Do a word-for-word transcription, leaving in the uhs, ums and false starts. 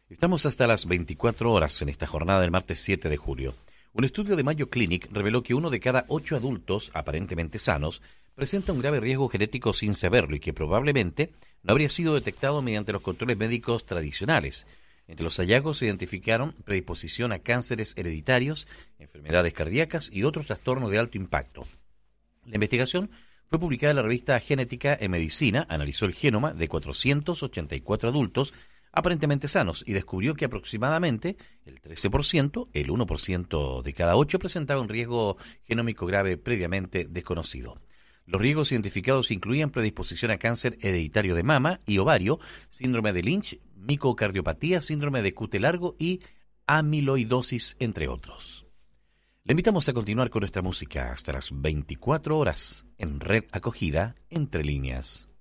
Estamos hasta las veinticuatro horas en esta jornada del martes siete de julio. Un estudio de Mayo Clinic reveló que uno de cada ocho adultos aparentemente sanos presenta un grave riesgo genético sin saberlo y que probablemente no habría sido detectado mediante los controles médicos tradicionales. Entre los hallazgos se identificaron predisposición a cánceres hereditarios, enfermedades cardíacas y otros trastornos de alto impacto. La investigación fue publicada en la revista Genética en Medicina, analizó el genoma de cuatrocientos ochenta y cuatro adultos aparentemente sanos y descubrió que aproximadamente el trece por ciento, el uno por ciento de cada ocho presentaba un riesgo genómico grave previamente desconocido. Los riesgos identificados incluían predisposición a cáncer hereditario de mama y ovario, síndrome de Lynch, micocardiopatía, síndrome de Cute largo y amiloidosis, entre otros. Le invitamos a continuar con nuestra música hasta las veinticuatro horas en Red Acogida Entre Líneas.